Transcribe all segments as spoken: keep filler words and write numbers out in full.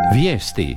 Vijesti.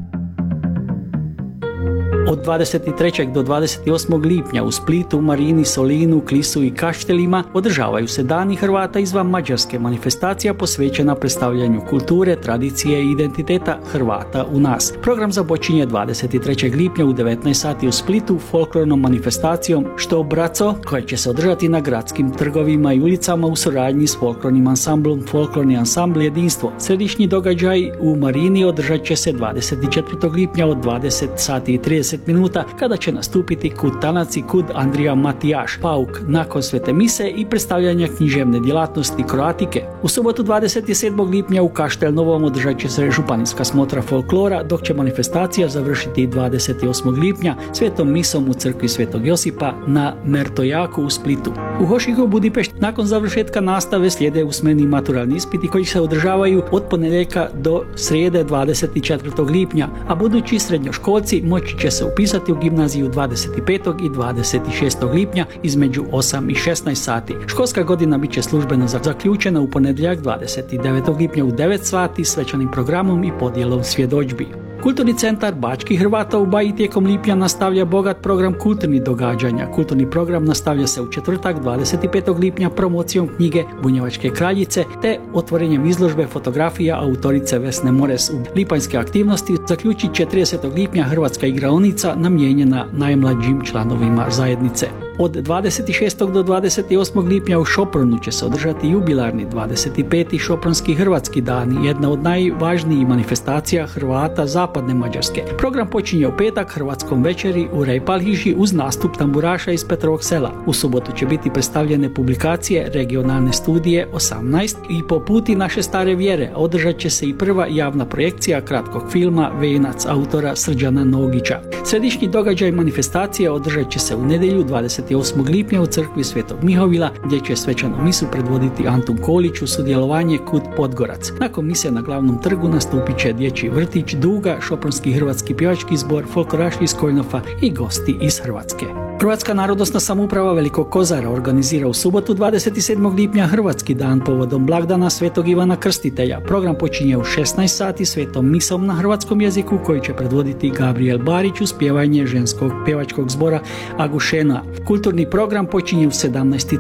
Od dvadeset trećeg do dvadeset osmog lipnja u Splitu, Marini, Solinu, Klisu i Kaštelima održavaju se Dani Hrvata izvan Mađarske, manifestacija posvećena predstavljanju kulture, tradicije i identiteta Hrvata u nas. Program započinje dvadeset trećeg lipnja u devetnaest sati u Splitu folklornom manifestacijom Što braco, koja će se održati na gradskim trgovima i ulicama u suradnji s folklornim ansamblom Folklorni ansambl Jedinstvo. Središnji događaj u Marini održat će se dvadeset četvrtog lipnja od dvadeset sati i trideset minuta kada će nastupiti Kud Tanac i Kud Andrija Matijaš, Pauk nakon svete mise i predstavljanja književne djelatnosti Kroatike. U subotu dvadeset sedmog lipnja u Kaštel Novom održat će se županijska smotra folklora, dok će manifestacija završiti dvadeset osmog lipnja svetom misom u crkvi Svetog Josipa na Mertojaku u Splitu. U Hošigu Budimpešti nakon završetka nastave slijede usmeni maturalni ispiti koji se održavaju od ponedjeljka do srijede dvadeset četvrtog lipnja, a budući srednjoškolci moći će se upisati u gimnaziju dvadeset petog i dvadeset šestog lipnja između osam i šesnaest sati. Školska godina bit će službeno zaključena u ponedjeljak dvadeset devetog lipnja u devet sati svečanim programom i podjelom svjedodžbi. Kulturni centar Bačkih Hrvata u Baji tijekom lipnja nastavlja bogat program kulturnih događanja. Kulturni program nastavlja se u četvrtak dvadeset petog lipnja promocijom knjige Bunjevačke kraljice te otvorenjem izložbe fotografija autorice Vesne Mores. U lipanjske aktivnosti zaključit će tridesetog lipnja Hrvatska igraonica namijenjena najmlađim članovima zajednice. Od dvadeset šestog do dvadeset osmog lipnja u Šopronu će se održati jubilarni dvadeset peti Šopronski hrvatski dan, jedna od najvažnijih manifestacija Hrvata zapadne Mađarske. Program počinje u petak hrvatskom večeri u Rejpalhiži uz nastup tamburaša iz Petrovog Sela. U subotu će biti predstavljene publikacije regionalne studije osamnaest i Po puti naše stare vjere. Održat će se i prva javna projekcija kratkog filma Venac autora Srđana Nogića. Središnji događaj manifestacije održat će se u nedjelju dvadeset osmog lipnja u crkvi Svetog Mihovila, gdje će svečanu misu predvoditi Antun Kolić uz sudjelovanje Kud Podgorac. Nakon mise na glavnom trgu nastupit će dječji vrtić Duga, Šopronski hrvatski pjevački zbor, folkloraši iz Kojnofa i gosti iz Hrvatske. Hrvatska narodosna samouprava Velikog Kozara organizira u subotu dvadeset sedmog lipnja Hrvatski dan povodom blagdana Svetog Ivana Krstitelja. Program počinje u šesnaest sati svetom misom na hrvatskom jeziku koji će predvoditi Gabriel Barić uz pjevanje ženskog pjevačkog zbora Agušena. Kulturni program počinje u sedamnaest